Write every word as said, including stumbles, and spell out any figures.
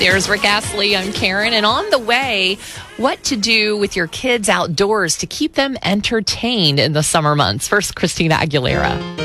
There's Rick Astley. I'm Karen. And on the way, what to do with your kids outdoors to keep them entertained in the summer months. First, Christina Aguilera.